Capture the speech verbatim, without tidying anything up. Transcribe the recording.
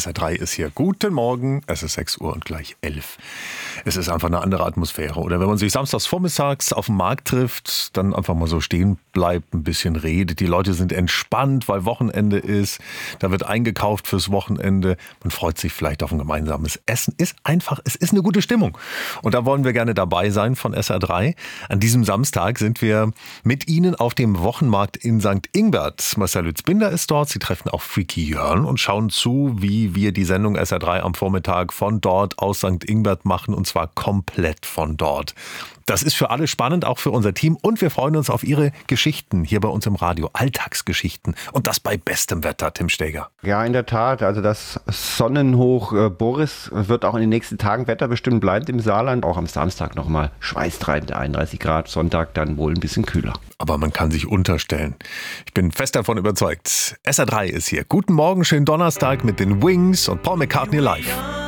S R drei ist hier. Guten Morgen, es ist sechs Uhr und gleich elf. Es ist einfach eine andere Atmosphäre. Oder wenn man sich samstags vormittags auf dem Markt trifft, dann einfach mal so stehen bleibt, ein bisschen redet. Die Leute sind entspannt, weil Wochenende ist. Da wird eingekauft fürs Wochenende. Man freut sich vielleicht auf ein gemeinsames Essen. Ist einfach, es ist eine gute Stimmung. Und da wollen wir gerne dabei sein von S R drei. An diesem Samstag sind wir mit Ihnen auf dem Wochenmarkt in Sankt Ingbert. Marcel Lützbinder ist dort. Sie treffen auch Freaky Jörn und schauen zu, wie wir die Sendung S R drei am Vormittag von dort aus Sankt Ingbert machen, und zwar komplett von dort. Das ist für alle spannend, auch für unser Team, und wir freuen uns auf Ihre Geschichten hier bei uns im Radio, Alltagsgeschichten, und das bei bestem Wetter, Tim Steger. Ja, in der Tat, also das Sonnenhoch äh, Boris wird auch in den nächsten Tagen wetterbestimmt bleiben im Saarland, auch am Samstag nochmal schweißtreibend einunddreißig Grad, Sonntag dann wohl ein bisschen kühler. Aber man kann sich unterstellen. Ich bin fest davon überzeugt. S R drei ist hier. Guten Morgen, schönen Donnerstag mit den Wings und Paul McCartney live.